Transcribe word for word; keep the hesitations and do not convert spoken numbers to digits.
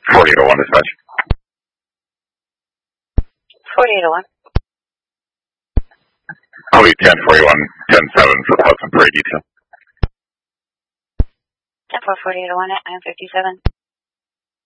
forty-eight oh one dispatch. forty-eight oh one. I'll be ten forty-one, ten seven for the Hudson Parade detail. ten four forty-eight oh one at nine fifty-seven.